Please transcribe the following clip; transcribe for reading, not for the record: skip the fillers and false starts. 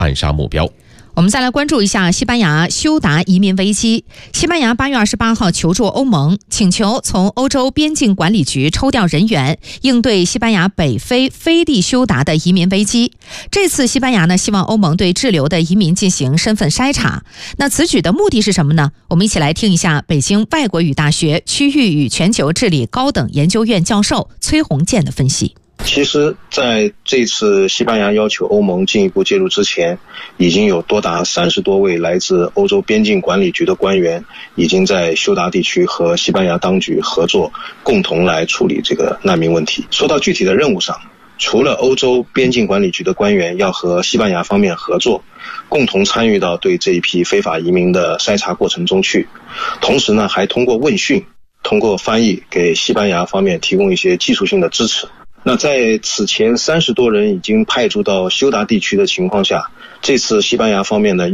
暗杀目标。 我们再来关注一下西班牙休达移民危机。西班牙8月28号求助欧盟，请求从欧洲边境管理局抽调人员，应对西班牙北非飞地休达的移民危机。这次西班牙呢，希望欧盟对滞留的移民进行身份筛查。那此举的目的是什么呢？我们一起来听一下北京外国语大学区域与全球治理高等研究院教授崔洪建的分析。 其实在这次西班牙要求欧盟进一步介入之前，已经有多达30多位来自欧洲边境管理局的官员已经在休达地区和西班牙当局合作，共同来处理这个难民问题。说到具体的任务上，除了欧洲边境管理局的官员要和西班牙方面合作，共同参与到对这一批非法移民的筛查过程中去，同时呢，还通过问讯、通过翻译给西班牙方面提供一些技术性的支持。那在此前30多人已经派驻到休达地区的情况下，这次西班牙方面呢